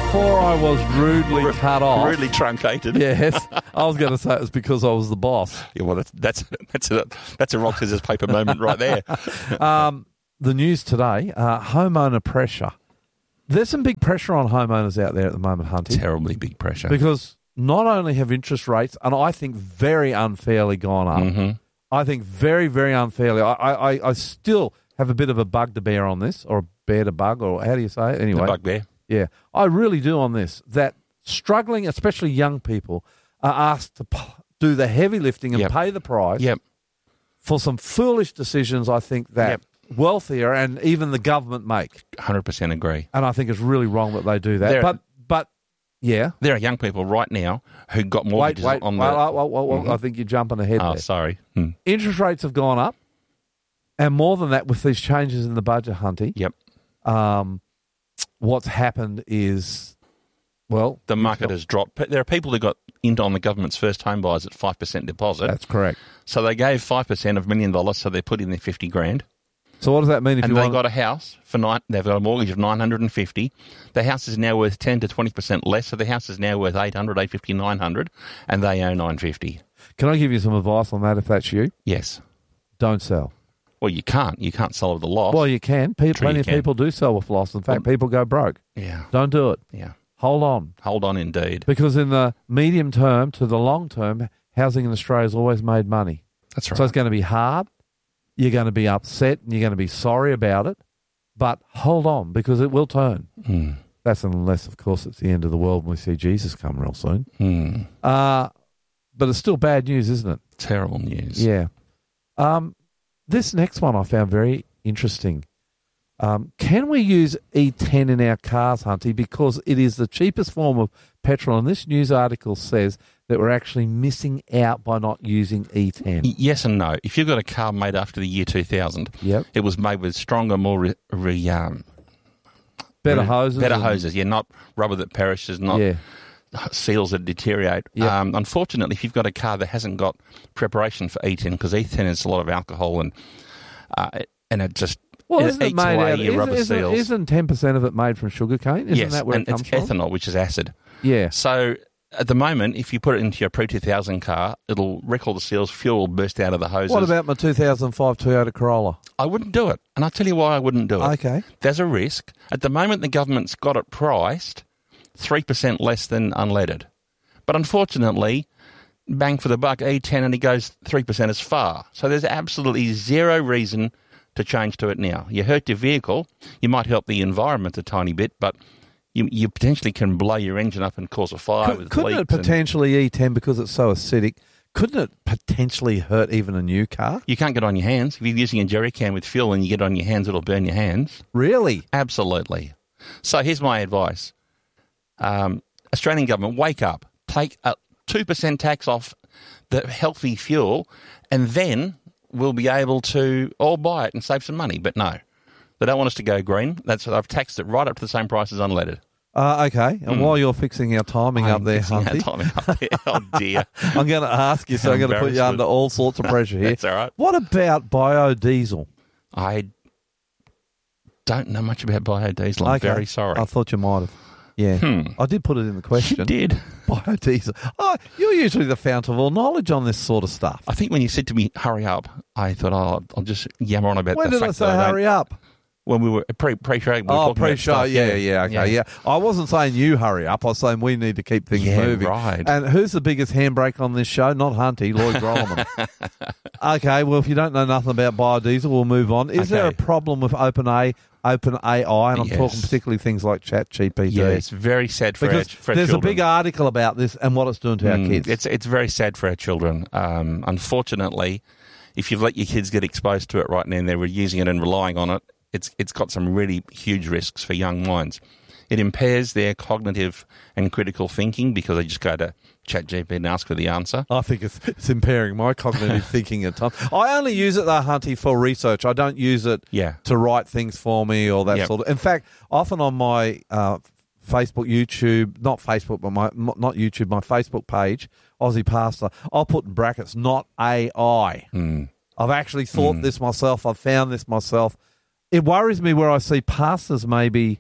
before I was rudely cut off. Rudely truncated. Yes. I was going to say it was because I was the boss. Yeah, well, that's a rock, scissors, paper moment right there. The news today, homeowner pressure. There's some big pressure on homeowners out there at the moment, Hunty. Terribly big pressure. Because not only have interest rates, and I think very unfairly gone up, I think very, very unfairly. I still have a bit of a bug to bear on this, or a bear to bug, or how do you say it? Anyway. The bugbear. Yeah, I really do on this, that struggling, especially young people, are asked to do the heavy lifting and pay the price for some foolish decisions, I think, that wealthier and even the government make. 100% agree. And I think it's really wrong that they do that. But yeah. There are young people right now who got mortgages on the... I think you're jumping ahead there. Oh, sorry. Interest rates have gone up, and more than that, with these changes in the budget, Hunty. Yep. What's happened is, well... The market has dropped. There are people who got into on the government's first home buyers at 5% deposit. That's correct. So they gave 5% of $1 million, so they put in their $50,000. So what does that mean? They've got a house for they've got a mortgage of $950. The house is now worth 10 to 20% less, so the house is now worth $800, $850, $900, and they owe $950. Can I give you some advice on that if that's you? Yes. Don't sell. Well, you can't. You can't sell with a loss. Well, you can. Plenty of people do sell with loss. In fact, people go broke. Yeah. Don't do it. Yeah. Hold on. Hold on, indeed. Because in the medium term to the long term, housing in Australia has always made money. That's right. So it's going to be hard. You're going to be upset and you're going to be sorry about it. But hold on, because it will turn. That's unless, of course, it's the end of the world and we see Jesus come real soon. But it's still bad news, isn't it? Terrible news. Yeah. This next one I found very interesting. Can we use E10 in our cars, Hunty? Because it is the cheapest form of petrol. And this news article says that we're actually missing out by not using E10. Yes and no. If you've got a car made after the year 2000, it was made with stronger, more better hoses. Better hoses, not rubber that perishes, not seals that deteriorate. Unfortunately, if you've got a car that hasn't got preparation for E10, because E10 is a lot of alcohol and it just... Well, it eats away your rubber seals. Isn't 10% of it made from sugarcane? Isn't that where it comes from? It's ethanol, which is acid. Yeah. So at the moment, if you put it into your pre-2000 car, it'll wreck all the seals, fuel will burst out of the hoses. What about my 2005 Toyota Corolla? I wouldn't do it. And I'll tell you why I wouldn't do it. Okay. There's a risk. At the moment, the government's got it priced 3% less than unleaded. But unfortunately, bang for the buck, E10, and it goes 3% as far. So there's absolutely zero reason to change to it now. You hurt your vehicle, you might help the environment a tiny bit, but you potentially can blow your engine up and cause a fire with leaks. Couldn't it potentially, E10, because it's so acidic, couldn't it potentially hurt even a new car? You can't get on your hands. If you're using a jerry can with fuel and you get on your hands, it'll burn your hands. Really? Absolutely. So here's my advice. Australian government, wake up. Take a 2% tax off the healthy fuel, and then we'll be able to all buy it and save some money. But no, they don't want us to go green. I've taxed it right up to the same price as unleaded. Okay. And while you're fixing our timing up there, Hunty, oh dear, I'm going to ask you, so I'm going to put you under all sorts of pressure here. That's all right. What about biodiesel? I don't know much about biodiesel. I'm very sorry. I thought you might have. Yeah. I did put it in the question. You did. Biodiesel. Oh, you're usually the fount of all knowledge on this sort of stuff. I think when you said to me, hurry up, I thought, I'll just yammer on about when did I say hurry up? When we were pre-show. Pre-show, yeah. I wasn't saying you hurry up. I was saying we need to keep things moving. Right. And who's the biggest handbrake on this show? Not Hunty, Lloyd Grolleman. Okay, well, if you don't know nothing about biodiesel, we'll move on. Is there a problem with OpenAI, and I'm talking particularly things like ChatGPT? Yeah, it's very sad for our children. There's a big article about this and what it's doing to our kids. It's very sad for our children. Unfortunately, if you've let your kids get exposed to it right now and they're using it and relying on it, it's got some really huge risks for young minds. It impairs their cognitive and critical thinking because they just go to ChatGPT and ask for the answer. I think it's impairing my cognitive thinking at times. I only use it, though, Hunty, for research. I don't use it to write things for me or that sort of... In fact, often on my Facebook, YouTube, not Facebook, but my Facebook page, Aussie Pastor, I'll put in brackets, not AI. I've actually thought this myself. I've found this myself. It worries me where I see pastors maybe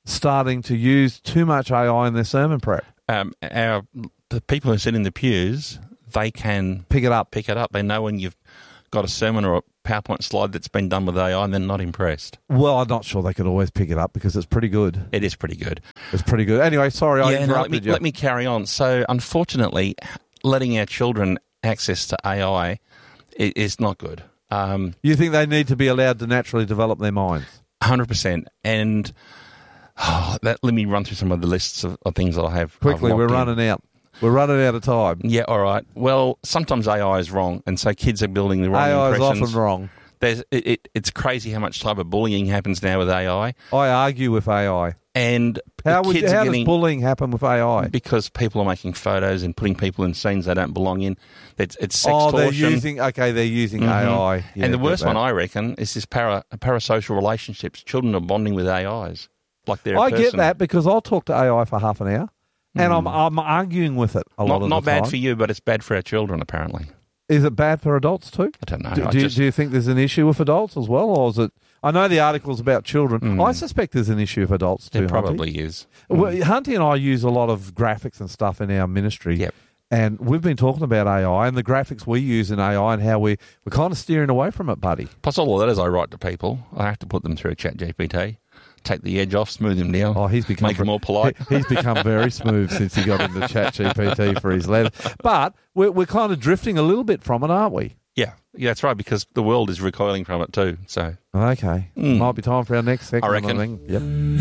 starting to use too much AI in their sermon prep? The people who sit in the pews, they can pick it up. They know when you've got a sermon or a PowerPoint slide that's been done with AI and they're not impressed. Well, I'm not sure they could always pick it up because it's pretty good. It is pretty good. It's pretty good. Anyway, sorry, I interrupted you. Let me carry on. So, unfortunately, letting our children access to AI is not good. You think they need to be allowed to naturally develop their minds? 100%. And let me run through some of the lists of things that I have. Quickly, we're running out. We're running out of time. Yeah, all right. Well, sometimes AI is wrong, and so kids are building the wrong impressions. AI is often wrong. It's crazy how much cyberbullying happens now with AI. I argue with AI. And how does bullying happen with AI? Because people are making photos and putting people in scenes they don't belong in. It's sextortion. They're using AI. Yeah, and the worst one, I reckon, is this parasocial relationships. Children are bonding with AIs like they're a person. Get that because I'll talk to AI for half an hour. And I'm arguing with it a lot of the time. Not bad for you, but it's bad for our children, apparently. Is it bad for adults too? I don't know. Do you think there's an issue with adults as well, or is it? I know the article's about children. I suspect there's an issue with adults too. There probably is. Well, Hunty and I use a lot of graphics and stuff in our ministry. Yep. And we've been talking about AI and the graphics we use in AI and how we're kind of steering away from it, buddy. Plus all of that as I write to people, I have to put them through ChatGPT. Take the edge off, smooth him down. Make him more polite. He's become very smooth since he got into ChatGPT for his letter. But we're kind of drifting a little bit from it, aren't we? Yeah, that's right, because the world is recoiling from it too. So okay, might be time for our next segment. I reckon. Yep.